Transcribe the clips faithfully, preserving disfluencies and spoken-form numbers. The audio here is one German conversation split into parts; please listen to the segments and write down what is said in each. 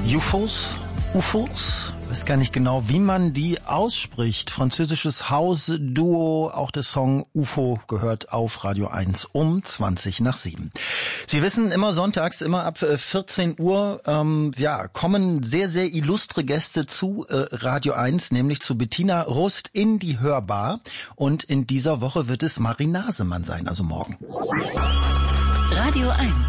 U F Os, U F Os, weiß gar nicht genau, wie man die ausspricht. Französisches Hausduo, auch der Song U F O gehört auf Radio eins um zwanzig nach sieben. Sie wissen, immer sonntags, immer ab vierzehn Uhr, ähm, ja, kommen sehr, sehr illustre Gäste zu äh, Radio eins, nämlich zu Bettina Rust in die Hörbar. Und in dieser Woche wird es Marie Nasemann sein, also morgen. Radio eins.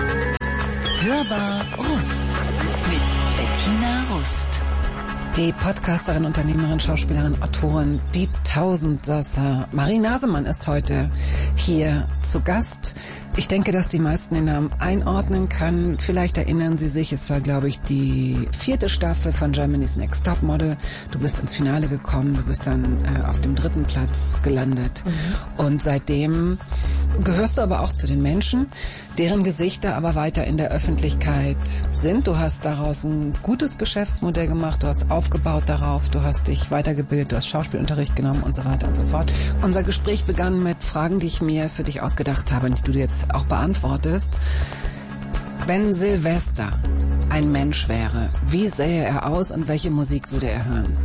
Hörbar Rust mit Bettina Rust. Die Podcasterin, Unternehmerin, Schauspielerin, Autorin, die Tausendsasser Marie Nasemann ist heute hier zu Gast. Ich denke, dass die meisten den Namen einordnen können. Vielleicht erinnern Sie sich, es war, glaube ich, die vierte Staffel von Germany's Next Topmodel. Du bist ins Finale gekommen, du bist dann äh, auf dem dritten Platz gelandet. Mhm. Und seitdem gehörst du aber auch zu den Menschen, deren Gesichter aber weiter in der Öffentlichkeit sind. Du hast daraus ein gutes Geschäftsmodell gemacht, du hast aufgebaut darauf, du hast dich weitergebildet, du hast Schauspielunterricht genommen und so weiter und so fort. Unser Gespräch begann mit Fragen, die ich mir für dich ausgedacht habe, die du jetzt auch beantwortest. Wenn Silvester ein Mensch wäre, wie sähe er aus und welche Musik würde er hören?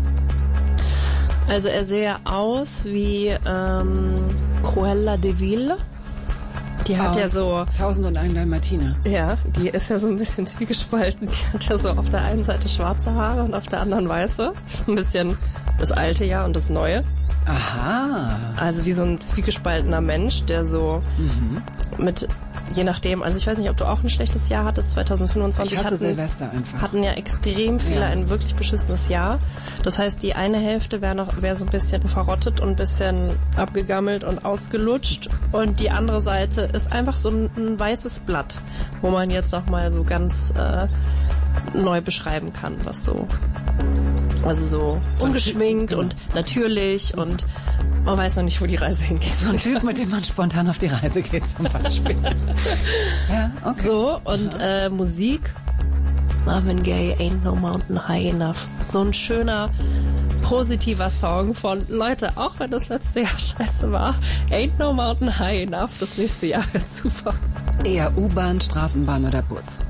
Also er sähe aus wie ähm, Cruella de Vil. Die hat Aus ja so Tausend und ein Dalmatiner. Ja, die ist ja so ein bisschen zwiegespalten. Die hat ja so auf der einen Seite schwarze Haare und auf der anderen weiße. So ein bisschen das alte Jahr und das neue. Aha. Also wie so ein zwiegespaltener Mensch, der so mhm. mit, je nachdem, also ich weiß nicht, ob du auch ein schlechtes Jahr hattest, zwanzig fünfundzwanzig ich hasse hatten, Silvester einfach. hatten ja extrem viele ja. ein wirklich beschissenes Jahr. Das heißt, die eine Hälfte wäre noch wäre so ein bisschen verrottet und ein bisschen abgegammelt und ausgelutscht und die andere Seite ist einfach so ein, ein weißes Blatt, wo man jetzt noch mal so ganz äh, neu beschreiben kann, was so also so, so ungeschminkt typ, und genau. natürlich und man weiß noch nicht, wo die Reise hingeht. So ein Typ, mit dem man spontan auf die Reise geht zum Beispiel. Ja, okay. So, und äh, Musik, Marvin Gaye, Ain't No Mountain High Enough. So ein schöner, positiver Song von, Leute, auch wenn das letzte Jahr scheiße war, Ain't No Mountain High Enough, das nächste Jahr wird super. Eher U-Bahn, Straßenbahn oder Bus?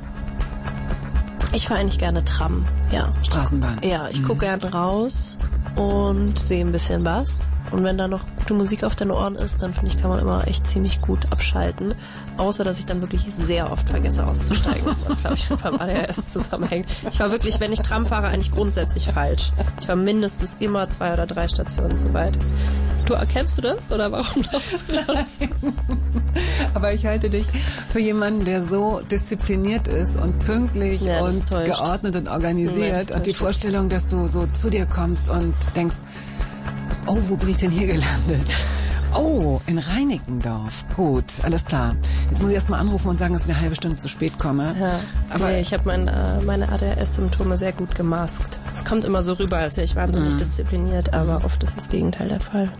Ich fahre eigentlich gerne Tram, ja. Straßenbahn? Ja, ich mhm. gucke gern raus und sehe ein bisschen was. Und wenn da noch gute Musik auf den Ohren ist, dann finde ich, kann man immer echt ziemlich gut abschalten. Außer, dass ich dann wirklich sehr oft vergesse auszusteigen, was, glaube ich, mit meinem A D H S zusammenhängt. Ich war wirklich, wenn ich Tram fahre, eigentlich grundsätzlich falsch. Ich war mindestens immer zwei oder drei Stationen zu weit. Du, erkennst du das? Oder warum lachst du das? Aber ich halte dich für jemanden, der so diszipliniert ist und pünktlich ja, und geordnet und organisiert. Ja, und die Vorstellung, dass du so zu dir kommst und denkst, oh, wo bin ich denn hier gelandet? Oh, in Reinickendorf. Gut, alles klar. Jetzt muss ich erst mal anrufen und sagen, dass ich eine halbe Stunde zu spät komme. Ja, aber nee, ich habe mein, äh, meine A D H S-Symptome sehr gut gemaskt. Es kommt immer so rüber, als wäre ich wahnsinnig mhm. diszipliniert, aber oft ist das Gegenteil der Fall.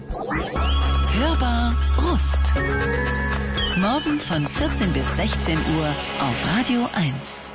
Hörbar Rust. Morgen von vierzehn bis sechzehn Uhr auf Radio eins.